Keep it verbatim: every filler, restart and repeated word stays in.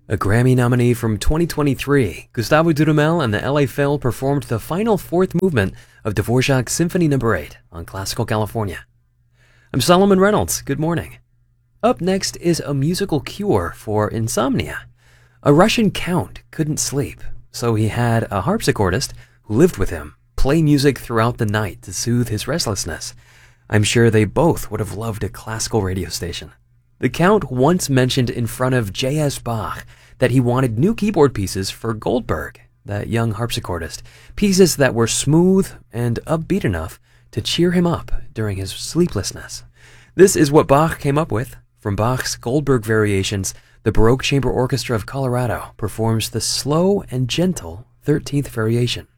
A Grammy nominee from twenty twenty-three, Gustavo Dudamel and the L A Phil performed the final fourth movement of Dvorak's Symphony number eight on Classical California. I'm Solomon Reynolds. Good morning. Up next is a musical cure for insomnia. A Russian count couldn't sleep, so he had a harpsichordist who lived with him play music throughout the night to soothe his restlessness. I'm sure they both would have loved a classical radio station. The Count once mentioned in front of J S Bach that he wanted new keyboard pieces for Goldberg, that young harpsichordist, pieces that were smooth and upbeat enough to cheer him up during his sleeplessness. This is what Bach came up with. From Bach's Goldberg Variations, the Baroque Chamber Orchestra of Colorado performs the slow and gentle thirteenth Variation.